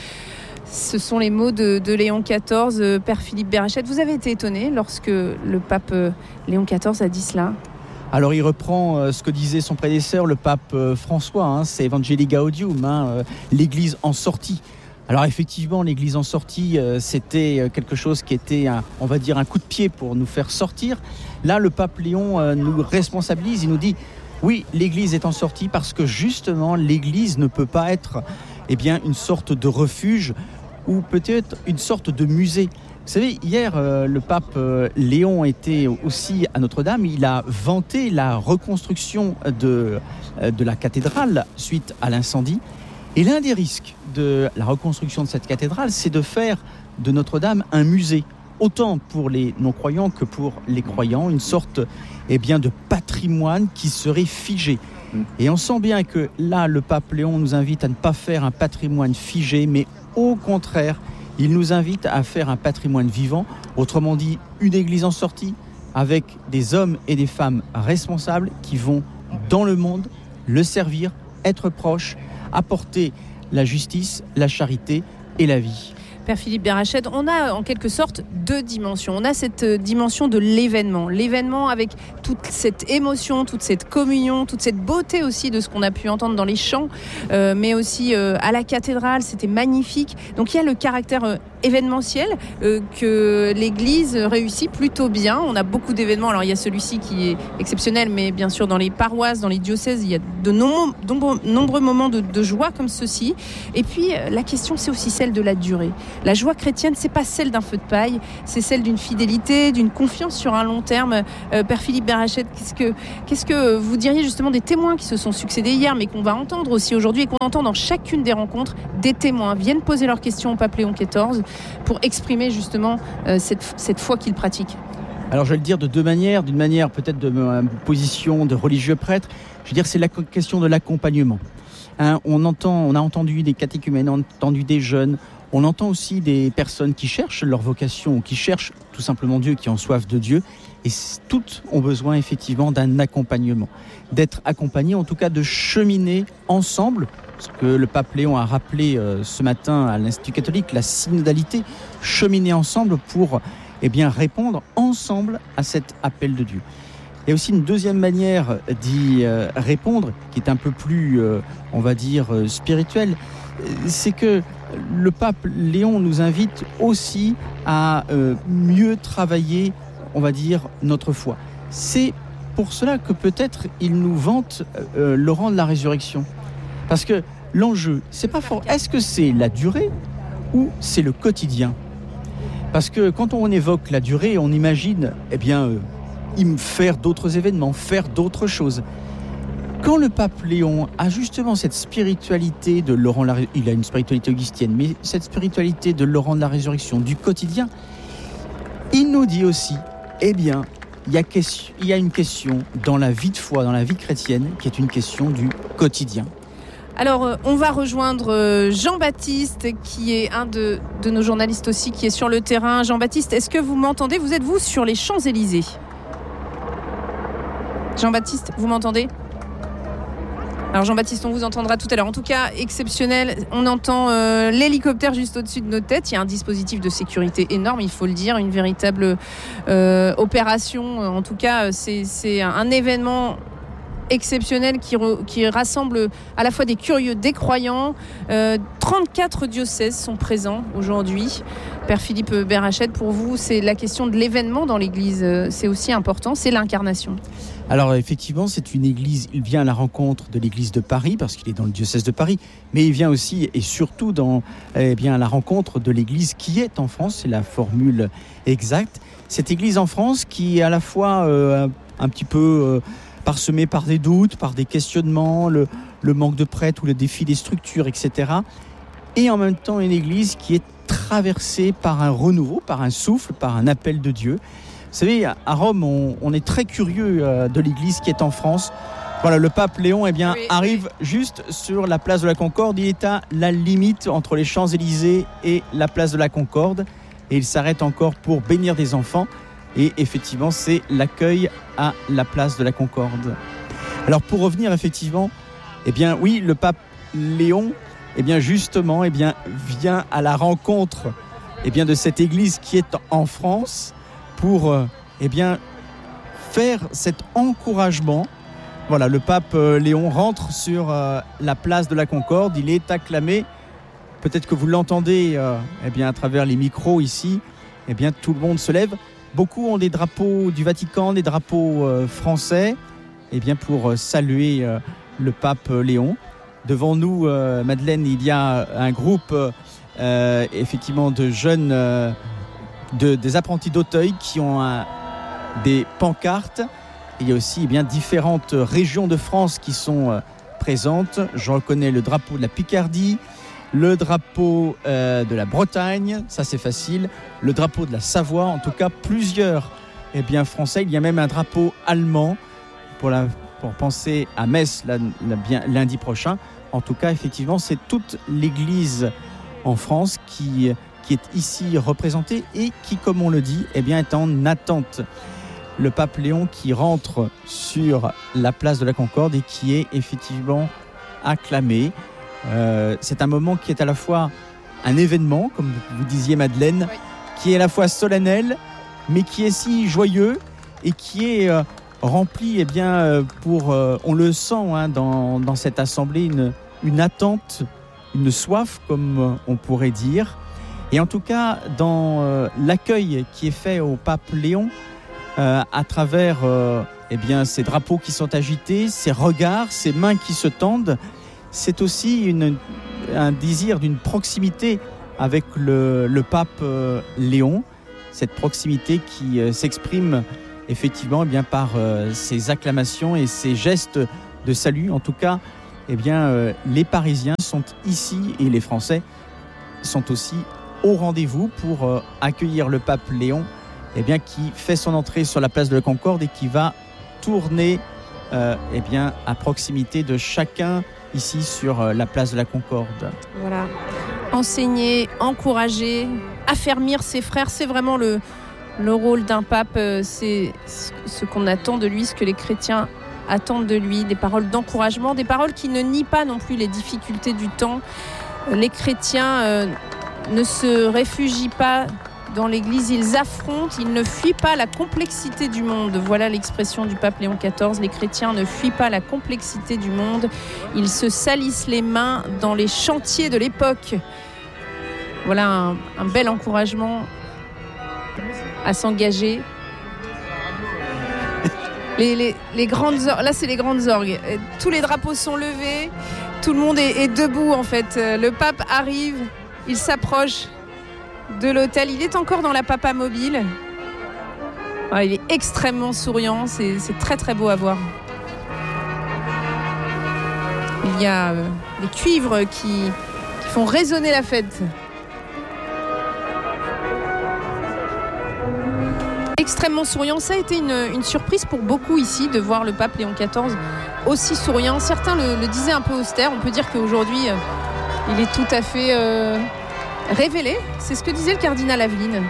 S3: Ce sont les mots de Léon XIV. Père Philippe Berachette, vous avez été étonné lorsque le pape Léon XIV a dit cela ?
S6: Alors il reprend ce que disait son prédécesseur, le pape François, c'est Evangelii Gaudium, l'Église en sortie. Alors effectivement, l'Église en sortie, c'était quelque chose qui était, on va dire, un coup de pied pour nous faire sortir. Là, le pape Léon nous responsabilise, il nous dit, oui, l'Église est en sortie parce que justement, l'Église ne peut pas être une sorte de refuge ou peut-être une sorte de musée. Vous savez, hier, le pape Léon était aussi à Notre-Dame. Il a vanté la reconstruction de la cathédrale suite à l'incendie. Et l'un des risques de la reconstruction de cette cathédrale, c'est de faire de Notre-Dame un musée, autant pour les non-croyants que pour les croyants, une sorte de patrimoine qui serait figé. Et on sent bien que là, le pape Léon nous invite à ne pas faire un patrimoine figé, mais au contraire, il nous invite à faire un patrimoine vivant, autrement dit, une église en sortie, avec des hommes et des femmes responsables qui vont dans le monde le servir, être proches, apporter la justice, la charité et la vie.
S3: Père Philippe Berachède, on a en quelque sorte deux dimensions. On a cette dimension de l'événement avec toute cette émotion, toute cette communion, toute cette beauté aussi de ce qu'on a pu entendre dans les chants, mais aussi à la cathédrale, c'était magnifique. Donc il y a le caractère événementiel que l'Église réussit plutôt bien. On a beaucoup d'événements. Alors il y a celui-ci qui est exceptionnel, mais bien sûr dans les paroisses, dans les diocèses, il y a de nombreux moments de joie comme ceci. Et puis la question, c'est aussi celle de la durée. La joie chrétienne, c'est pas celle d'un feu de paille, c'est celle d'une fidélité, d'une confiance sur un long terme. Père Philippe Berachède, qu'est-ce que vous diriez justement des témoins qui se sont succédés hier, mais qu'on va entendre aussi aujourd'hui et qu'on entend dans chacune des rencontres, des témoins viennent poser leurs questions au pape Léon XIV pour exprimer justement cette foi qu'ils pratiquent.
S6: Alors je vais le dire de deux manières, d'une manière peut-être de ma position de religieux prêtre, je veux dire c'est la question de l'accompagnement. On a entendu des catéchumènes, on a entendu des jeunes, on entend aussi des personnes qui cherchent leur vocation ou qui cherchent tout simplement Dieu, qui ont soif de Dieu. Et toutes ont besoin effectivement d'un accompagnement. D'être accompagnées, en tout cas de cheminer ensemble. Ce que le pape Léon a rappelé ce matin à l'Institut catholique, la synodalité. Cheminer ensemble pour répondre ensemble à cet appel de Dieu. Il y a aussi une deuxième manière d'y répondre, qui est un peu plus, spirituelle. C'est que le pape Léon nous invite aussi à mieux travailler, notre foi. C'est pour cela que peut-être il nous vante le rang de la résurrection. Parce que l'enjeu, c'est pas fort. Est-ce que c'est la durée ou c'est le quotidien ? Parce que quand on évoque la durée, on imagine, faire d'autres événements, faire d'autres choses. Quand le pape Léon a justement cette spiritualité de Laurent de la Résurrection, il a une spiritualité augustienne, mais cette spiritualité de Laurent de la Résurrection, du quotidien, il nous dit aussi, il y a une question dans la vie de foi, dans la vie chrétienne, qui est une question du quotidien.
S3: Alors, on va rejoindre Jean-Baptiste, qui est un de nos journalistes aussi, qui est sur le terrain. Jean-Baptiste, est-ce que vous m'entendez ? Vous êtes-vous sur les Champs-Élysées ? Jean-Baptiste, vous m'entendez ? Alors Jean-Baptiste, on vous entendra tout à l'heure. En tout cas, exceptionnel. On entend l'hélicoptère juste au-dessus de nos têtes. Il y a un dispositif de sécurité énorme, il faut le dire. Une véritable opération. En tout cas, c'est un événement exceptionnel qui rassemble à la fois des curieux, des croyants. 34 diocèses sont présents aujourd'hui. Père Philippe Berachède, pour vous, c'est la question de l'événement dans l'Église. C'est aussi important, c'est l'incarnation.
S6: Alors effectivement, c'est une église, il vient à la rencontre de l'église de Paris, parce qu'il est dans le diocèse de Paris, mais il vient aussi et surtout à la rencontre de l'église qui est en France, c'est la formule exacte. Cette église en France qui est à la fois un petit peu parsemée par des doutes, par des questionnements, le manque de prêtres ou le défi des structures, etc. Et en même temps une église qui est traversée par un renouveau, par un souffle, par un appel de Dieu. Vous savez, à Rome, on est très curieux de l'église qui est en France. Voilà, le pape Léon arrive juste sur la place de la Concorde. Il est à la limite entre les Champs-Élysées et la place de la Concorde. Et il s'arrête encore pour bénir des enfants. Et effectivement, c'est l'accueil à la place de la Concorde. Alors pour revenir effectivement, le pape Léon, justement, vient à la rencontre de cette église qui est en France, pour faire cet encouragement. Voilà, le pape Léon rentre sur la place de la Concorde, il est acclamé. Peut-être que vous l'entendez à travers les micros ici. Tout le monde se lève. Beaucoup ont des drapeaux du Vatican, des drapeaux français, pour saluer le pape Léon. Devant nous, Madeleine, il y a un groupe effectivement de jeunes des apprentis d'Auteuil qui ont des pancartes. Il y a aussi différentes régions de France qui sont présentes. Je reconnais le drapeau de la Picardie, le drapeau de la Bretagne, ça c'est facile, le drapeau de la Savoie, en tout cas plusieurs français. Il y a même un drapeau allemand pour penser à Metz lundi prochain. En tout cas, effectivement, c'est toute l'église en France qui est ici représentée et qui, comme on le dit, est en attente. Le pape Léon qui rentre sur la place de la Concorde et qui est effectivement acclamé. C'est un moment qui est à la fois un événement, comme vous disiez Madeleine, qui est à la fois solennel, mais qui est si joyeux et qui est rempli, on le sent dans cette assemblée, une attente, une soif, comme on pourrait dire. Et en tout cas, dans l'accueil qui est fait au pape Léon, à travers ces drapeaux qui sont agités, ces regards, ces mains qui se tendent, c'est aussi un désir d'une proximité avec le pape Léon, cette proximité qui s'exprime effectivement par ces acclamations et ces gestes de salut. En tout cas, les Parisiens sont ici et les Français sont aussi au rendez-vous pour accueillir le pape Léon, qui fait son entrée sur la place de la Concorde et qui va tourner à proximité de chacun ici sur la place de la Concorde.
S3: Voilà, enseigner, encourager, affermir ses frères, c'est vraiment le rôle d'un pape, c'est ce qu'on attend de lui, ce que les chrétiens attendent de lui, des paroles d'encouragement, des paroles qui ne nient pas non plus les difficultés du temps. Les chrétiens ne se réfugient pas dans l'Église, ils affrontent, ils ne fuient pas la complexité du monde. Voilà l'expression du pape Léon XIV. Les chrétiens ne fuient pas la complexité du monde. Ils se salissent les mains dans les chantiers de l'époque. Voilà un bel encouragement à s'engager. Les grandes orgues, là c'est les grandes orgues. Tous les drapeaux sont levés, tout le monde est debout en fait. Le pape arrive, il s'approche de l'autel, il est encore dans la papa mobile. Ah, il est extrêmement souriant, c'est très très beau à voir. Il y a des cuivres qui font résonner la fête. Extrêmement souriant, ça a été une surprise pour beaucoup ici de voir le pape Léon XIV aussi souriant. Certains le disaient un peu austère, on peut dire qu'aujourd'hui il est tout à fait révélé. C'est ce que disait le cardinal Aveline.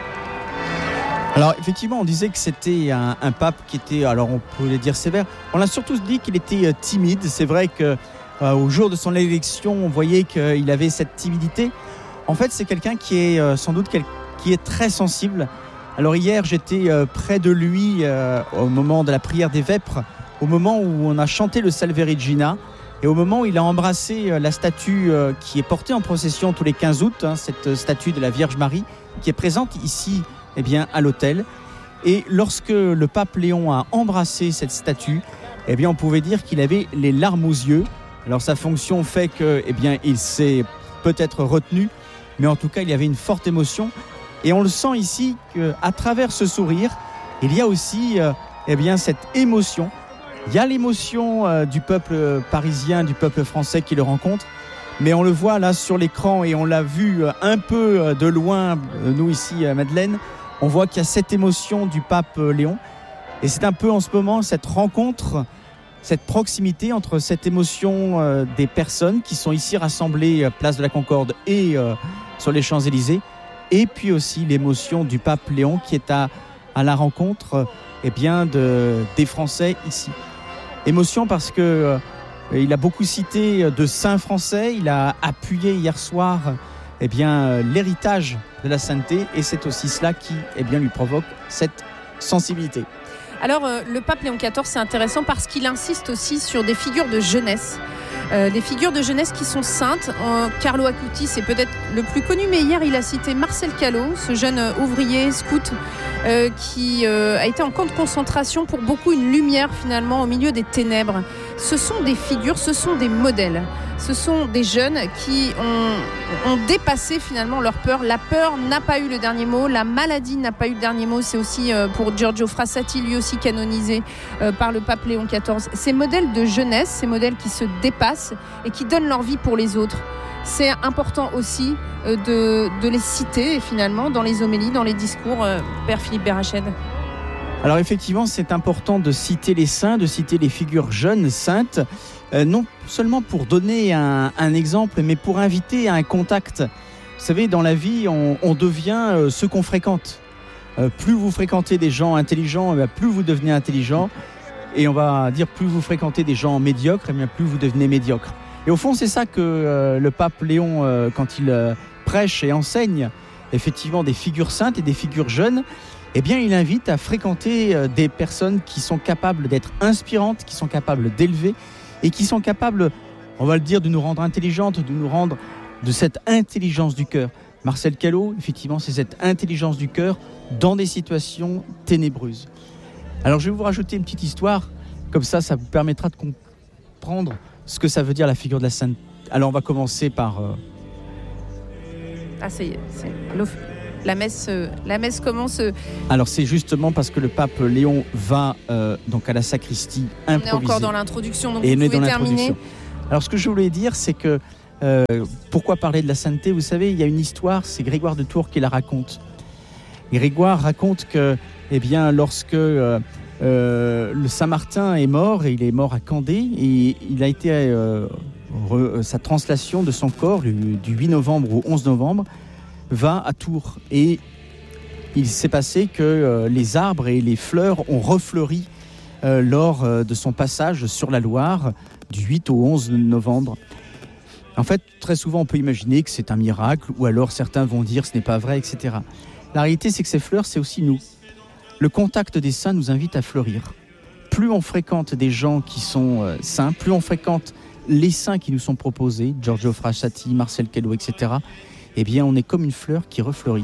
S6: Alors effectivement, on disait que c'était un pape qui était, alors on peut le dire sévère, on a surtout dit qu'il était timide. C'est vrai qu'au jour de son élection, on voyait qu'il avait cette timidité. En fait, c'est quelqu'un qui est sans doute qui est très sensible. Alors hier, j'étais près de lui au moment de la prière des Vêpres, au moment où on a chanté le Salve Regina et au moment où il a embrassé la statue qui est portée en procession tous les 15 août, cette statue de la Vierge Marie qui est présente ici à l'autel. Et lorsque le pape Léon a embrassé cette statue, on pouvait dire qu'il avait les larmes aux yeux. Alors sa fonction fait que il s'est peut-être retenu, mais en tout cas il y avait une forte émotion. Et on le sent ici qu'à travers ce sourire, il y a aussi cette émotion. Il y a l'émotion du peuple parisien, du peuple français qui le rencontre. Mais on le voit là sur l'écran et on l'a vu un peu de loin, nous ici à Madeleine. On voit qu'il y a cette émotion du pape Léon. Et c'est un peu en ce moment cette rencontre, cette proximité entre cette émotion des personnes qui sont ici rassemblées place de la Concorde et sur les Champs-Élysées. Et puis aussi l'émotion du pape Léon qui est à la rencontre des Français ici. Émotion parce que il a beaucoup cité de saints français. Il a appuyé hier soir l'héritage de la sainteté et c'est aussi cela qui lui provoque cette sensibilité.
S3: Alors le pape Léon XIV, c'est intéressant parce qu'il insiste aussi sur des figures de jeunesse. Des figures de jeunesse qui sont saintes. Carlo Acutis c'est peut-être le plus connu, mais hier il a cité Marcel Callot, ce jeune ouvrier scout qui a été en camp de concentration, pour beaucoup une lumière finalement au milieu des ténèbres. Ce sont des figures, ce sont des modèles. Ce sont des jeunes qui ont dépassé finalement leur peur. La peur n'a pas eu le dernier mot, la maladie n'a pas eu le dernier mot. C'est aussi pour Giorgio Frassati, lui aussi canonisé par le pape Léon XIV. Ces modèles de jeunesse, ces modèles qui se dépassent et qui donnent leur vie pour les autres, c'est important aussi de les citer finalement dans les homélies, dans les discours. Père Philippe Berrached.
S6: Alors effectivement, c'est important de citer les saints, de citer les figures jeunes, saintes, non seulement pour donner un exemple, mais pour inviter à un contact. Vous savez, dans la vie, on devient ce qu'on fréquente. Plus vous fréquentez des gens intelligents, plus vous devenez intelligent. Et on va dire, plus vous fréquentez des gens médiocres, plus vous devenez médiocre. Et au fond, c'est ça que le pape Léon, quand il prêche et enseigne effectivement des figures saintes et des figures jeunes, eh bien, il invite à fréquenter des personnes qui sont capables d'être inspirantes, qui sont capables d'élever et qui sont capables, on va le dire, de nous rendre intelligentes, de nous rendre de cette intelligence du cœur. Marcel Callot, effectivement, c'est cette intelligence du cœur dans des situations ténébreuses. Alors, je vais vous rajouter une petite histoire, comme ça vous permettra de comprendre ce que ça veut dire la figure de la sainte. Alors, on va commencer par...
S3: Ah, ça y est, la messe commence.
S6: Alors c'est justement parce que le pape Léon va donc à la sacristie improviser.
S3: On est encore dans l'introduction, donc
S6: et
S3: vous pouvez terminer.
S6: Alors ce que je voulais dire, c'est que pourquoi parler de la sainteté ? Vous savez, il y a une histoire, c'est Grégoire de Tours qui la raconte. Grégoire raconte que, eh bien, lorsque le Saint-Martin est mort, et il est mort à Candé, et il a été sa translation de son corps du 8 novembre au 11 novembre va à Tours. Et il s'est passé que les arbres et les fleurs ont refleuri lors de son passage sur la Loire du 8 au 11 novembre. En fait, très souvent, on peut imaginer que c'est un miracle, ou alors certains vont dire ce n'est pas vrai, etc. La réalité, c'est que ces fleurs, c'est aussi nous. Le contact des saints nous invite à fleurir. Plus on fréquente des gens qui sont saints, plus on fréquente les saints qui nous sont proposés, Giorgio Frassati, Marcel Callot, etc., eh bien, on est comme une fleur qui refleurit.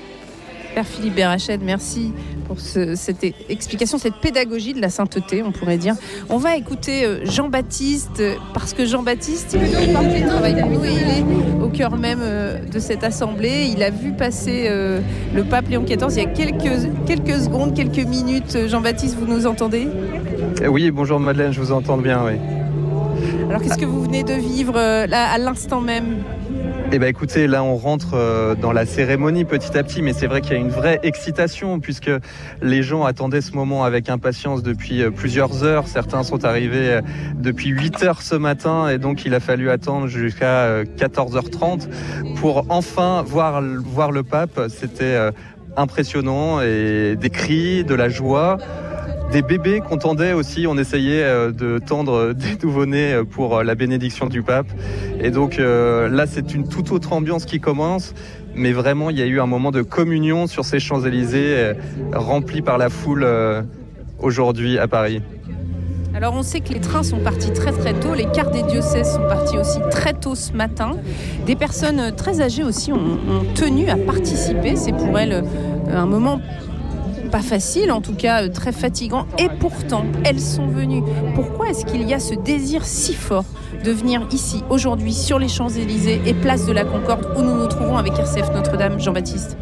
S3: Père Philippe Berrached, merci pour cette explication, cette pédagogie de la sainteté, on pourrait dire. On va écouter Jean-Baptiste, parce que Jean-Baptiste, il travaille pour nous et il est au cœur même de cette assemblée. Il a vu passer le pape Léon XIV il y a quelques secondes, quelques minutes. Jean-Baptiste, vous nous entendez ?
S8: Oui, bonjour Madeleine, je vous entends bien, oui.
S3: Alors, qu'est-ce que vous venez de vivre là, à l'instant même ?
S8: Eh bien écoutez, là on rentre dans la cérémonie petit à petit, mais c'est vrai qu'il y a une vraie excitation puisque les gens attendaient ce moment avec impatience depuis plusieurs heures. Certains sont arrivés depuis 8 heures ce matin et donc il a fallu attendre jusqu'à 14h30 pour enfin voir le pape. C'était impressionnant, et des cris, de la joie. Des bébés qu'on tendait aussi, on essayait de tendre des nouveau-nés pour la bénédiction du pape. Et donc là, c'est une toute autre ambiance qui commence. Mais vraiment, il y a eu un moment de communion sur ces Champs-Élysées, remplis par la foule aujourd'hui à Paris.
S3: Alors on sait que les trains sont partis très très tôt, les cars des diocèses sont partis aussi très tôt ce matin. Des personnes très âgées aussi ont tenu à participer. C'est pour elles un moment... pas facile, en tout cas très fatigant, et pourtant elles sont venues. Pourquoi est-ce qu'il y a ce désir si fort de venir ici aujourd'hui sur les Champs-Élysées et place de la Concorde où nous nous trouvons avec RCF Notre-Dame? Jean-Baptiste.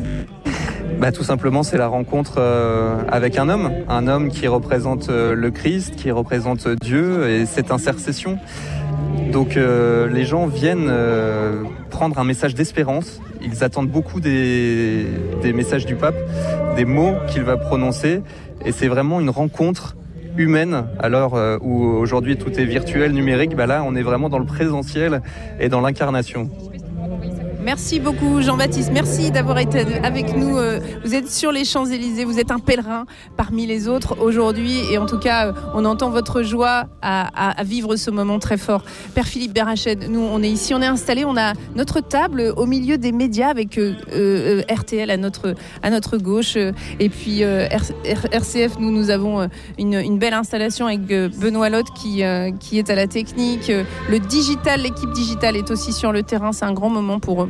S8: Tout simplement, c'est la rencontre avec un homme qui représente le Christ, qui représente Dieu et cette intercession. Donc les gens viennent prendre un message d'espérance. Ils attendent beaucoup des messages du pape, des mots qu'il va prononcer. Et c'est vraiment une rencontre humaine. À l'heure où aujourd'hui tout est virtuel, numérique, là on est vraiment dans le présentiel et dans l'incarnation.
S3: Merci beaucoup Jean-Baptiste, merci d'avoir été avec nous. Vous êtes sur les Champs-Élysées, vous êtes un pèlerin parmi les autres aujourd'hui et en tout cas on entend votre joie à vivre ce moment très fort. Père Philippe Berrached, nous on est ici, on est installé, on a notre table au milieu des médias avec RTL à notre gauche et puis RCF, nous avons une belle installation avec Benoît Lotte qui est à la technique. Le digital, l'équipe digitale est aussi sur le terrain, c'est un grand moment pour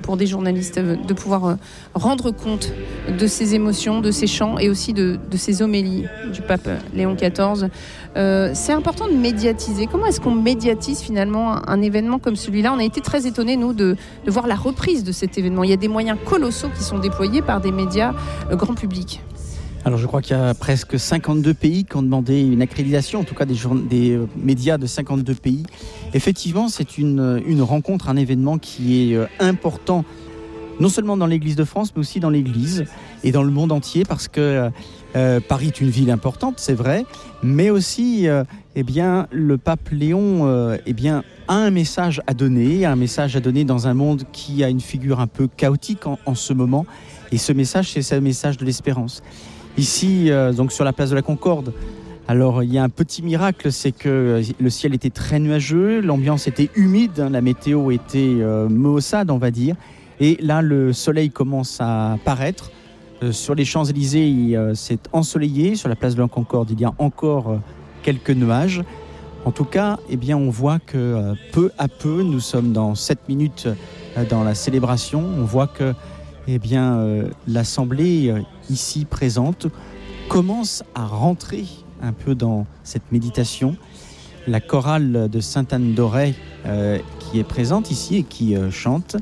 S3: pour des journalistes de pouvoir rendre compte de ces émotions, de ces chants et aussi de ces homélies du pape Léon XIV. C'est important de médiatiser. Comment est-ce qu'on médiatise finalement un événement comme celui-là ? On a été très étonnés, nous, de voir la reprise de cet événement. Il y a des moyens colossaux qui sont déployés par des médias grand public.
S6: Alors je crois qu'il y a presque 52 pays qui ont demandé une accréditation, en tout cas des médias de 52 pays. Effectivement, c'est une rencontre, un événement qui est important, non seulement dans l'Église de France, mais aussi dans l'Église et dans le monde entier, parce que Paris est une ville importante, c'est vrai, mais aussi le pape Léon a un message à donner dans un monde qui a une figure un peu chaotique en ce moment. Et ce message, c'est un message de l'espérance. Ici, donc sur la place de la Concorde, alors il y a un petit miracle, c'est que le ciel était très nuageux, l'ambiance était humide, la météo était maussade, on va dire. Et là, le soleil commence à paraître. Sur les Champs-Élysées, c'est ensoleillé. Sur la place de la Concorde, il y a encore quelques nuages. En tout cas, on voit que peu à peu, nous sommes dans 7 minutes dans la célébration. On voit que l'Assemblée ici présente commence à rentrer un peu dans cette méditation. La chorale de Sainte-Anne d'Auray qui est présente ici et qui chante,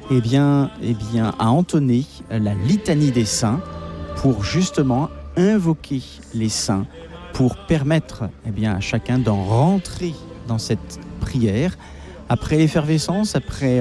S6: a entonné la litanie des saints pour justement invoquer les saints, pour permettre à chacun d'en rentrer dans cette prière. Après l'effervescence, après